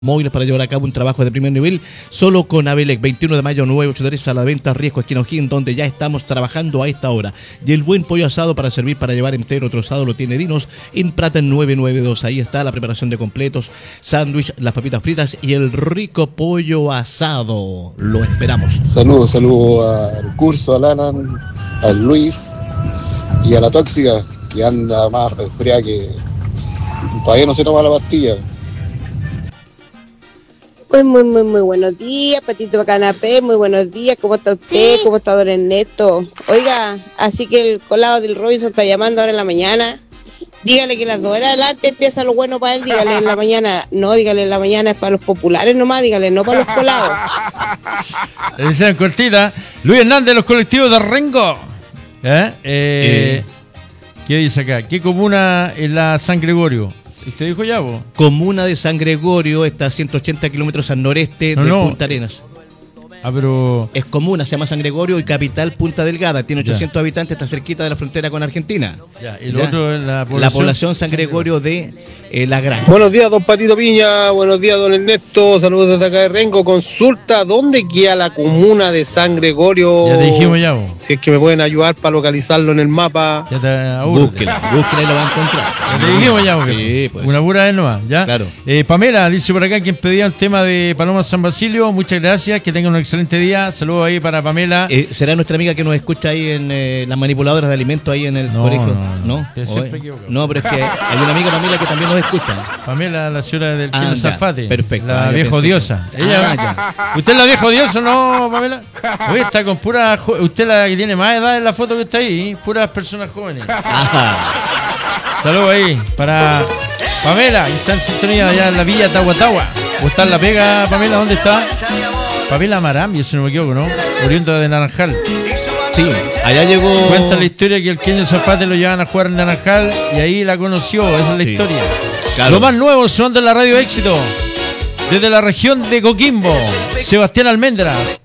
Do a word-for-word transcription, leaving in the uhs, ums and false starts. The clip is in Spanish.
móviles para llevar a cabo un trabajo de primer nivel solo con Abelec. Veintiuno de mayo, nueve ochenta y tres, a la venta, Riesgo Esquina O'Higgins, donde ya estamos trabajando a esta hora. Y el buen pollo asado para servir, para llevar entero, trozado, lo tiene Dinos en Prata nueve noventa y dos. Ahí está la preparación de completos, sándwich, las papitas fritas y el rico pollo asado. Lo esperamos. Saludos, saludos al Curso, al Alan, al Luis y a la Tóxica, que anda más resfriada que todavía no se toma la pastilla. Pues muy, muy, muy buenos días, Patito Canapé, muy buenos días, ¿cómo está usted? ¿Cómo está don Ernesto? Oiga, así que el colado del Robinson está llamando ahora en la mañana. Dígale que las dos horas adelante empieza lo bueno para él, dígale en la mañana, no, dígale en la mañana es para los populares nomás, dígale, no para los colados. Le dicen cortita, Luis Hernández de los colectivos de Rengo. ¿Eh? Eh, eh. ¿Qué dice acá? ¿Qué comuna es la San Gregorio? ¿Usted dijo ya, vos? Comuna de San Gregorio, está a ciento ochenta kilómetros al noreste no, de no. Punta Arenas. Ah, pero... Es comuna, se llama San Gregorio y capital Punta Delgada. Tiene ochocientos ya. habitantes, está cerquita de la frontera con Argentina. Ya, y lo ya. otro es la población... La población San Gregorio de eh, La Granja. Buenos días, don Patito Piña. Buenos días, don Ernesto. Saludos desde acá de Rengo. Consulta, ¿dónde queda la comuna de San Gregorio? Ya te dijimos ya, vos. Si es que me pueden ayudar para localizarlo en el mapa. Ya te Búsquela, búsquela y lo va a encontrar. Ya te dijimos ya, vos. Sí, pues. Una pura vez nomás, ¿ya? Claro. Eh, Pamela dice por acá quien pedía el tema de Paloma San Basilio. Muchas gracias, que tengan un excelente día. Saludos ahí para Pamela. Eh, ¿Será nuestra amiga que nos escucha ahí en eh, las manipuladoras de alimentos ahí en el no, colegio? No, no. Te siempre equivocado. No, pero es que hay una amiga Pamela que también nos escucha. Pamela, la señora del ah, Zafate. Perfecto. La ah, vieja odiosa. Ella, ah, ¿Usted es la vieja odiosa o no, Pamela? Oye, está con pura... Usted la que tiene más edad en la foto que está ahí. Puras personas jóvenes. Saludos ahí para Pamela. Está en sintonía allá en la Villa Tahuatahua. ¿O está en La Pega, Pamela? ¿Dónde está? Pamela Marambio, si no me equivoco, ¿no? Oriunda de Naranjal. Sí, allá llegó... Cuenta la historia que el Queño Zapate lo llevaban a jugar en Naranjal y ahí la conoció, esa es la sí. historia. Claro. Lo más nuevo son de la Radio Éxito, desde la región de Coquimbo, Sebastián Almendra.